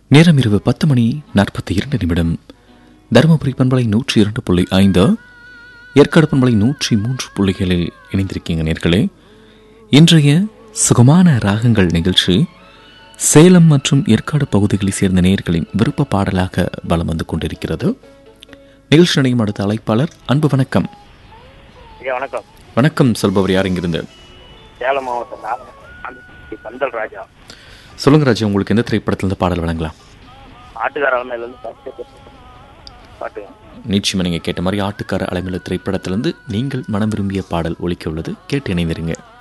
நேரம் இரவு 10:42. தருமபுரி பண்பலை 102.5, ஏற்காடு பண்பலை 103.7 இணைந்திருக்கீங்க நேர்களே. இன்றைய சுகமான ராகங்கள் நிகழ்ச்சி சேலம் மற்றும் ஏற்காடு பகுதிகளில் சேர்ந்த நேயர்களின் விருப்ப பாடலாக வலம் வந்து கொண்டிருக்கிறது. நிகழ்ச்சி நடையும் அடுத்த அழைப்பாளர். அன்பு வணக்கம். வணக்கம். வணக்கம் சொல்பவர் யார் இங்கிருந்து? சேலம் மாவட்டம் பந்தல் ராஜா. சொல்லுங்க ராஜா, உங்களுக்கு எந்த திரைப்படத்திலிருந்து பாடல் வழங்கலாம்? ஆட்டுக்கார அலமையிலிருந்து பாட்டு. நிச்சயமா நீங்க கேட்ட மாதிரி ஆட்டுக்கார அலமையில திரைப்படத்திலிருந்து நீங்கள் மனம் விரும்பிய பாடல் ஒலிக்க உள்ளது. கேட்டு இணைந்திருங்க.